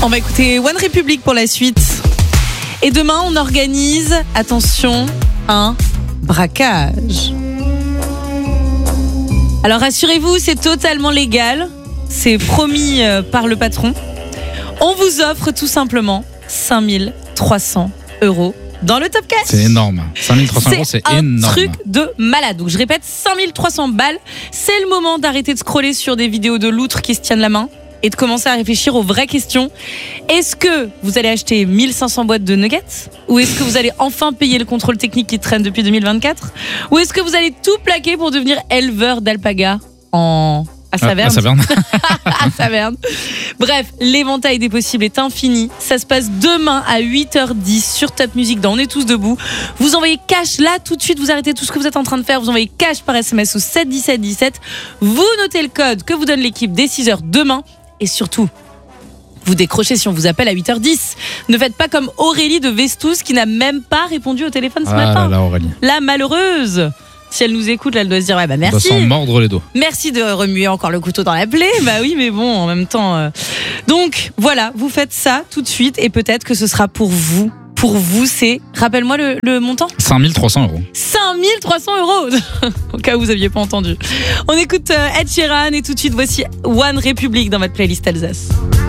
On va écouter One Republic pour la suite. Et demain, on organise, attention, un braquage. Alors rassurez-vous, c'est totalement légal. C'est promis par le patron. On vous offre tout simplement 5 300 € dans le Top Cash. C'est énorme. 5 300 €, c'est énorme. C'est un truc de malade. Donc je répète, 5 300 balles. C'est le moment d'arrêter de scroller sur des vidéos de loutres qui se tiennent la main et de commencer à réfléchir aux vraies questions. Est-ce que vous allez acheter 1500 boîtes de nuggets ? Ou est-ce que vous allez enfin payer le contrôle technique qui traîne depuis 2024 ? Ou est-ce que vous allez tout plaquer pour devenir éleveur d'alpaga à Saverne. À Saverne. À Saverne. Bref, l'éventail des possibles est infini. Ça se passe demain à 8h10 sur Top Music dans On est tous debout. Vous envoyez cash là tout de suite, vous arrêtez tout ce que vous êtes en train de faire, vous envoyez cash par SMS au 7 17 17. Vous notez le code que vous donne l'équipe dès 6h demain et surtout, vous décrochez si on vous appelle à 8h10. Ne faites pas comme Aurélie de Vestous qui n'a même pas répondu au téléphone ce matin. Là, Aurélie. La malheureuse. Si elle nous écoute, là, elle doit se dire ouais, bah merci. Elle doit s'en mordre les dos. Merci de remuer encore le couteau dans la plaie. Bah oui, mais bon, en même temps. Donc voilà, vous faites ça tout de suite et peut-être que ce sera pour vous. Pour vous, c'est. Rappelle-moi le montant. 5 300 €. 5 300 €. Au cas où vous n'aviez pas entendu. On écoute Ed Sheeran et tout de suite, voici One Republic dans votre playlist Alsace.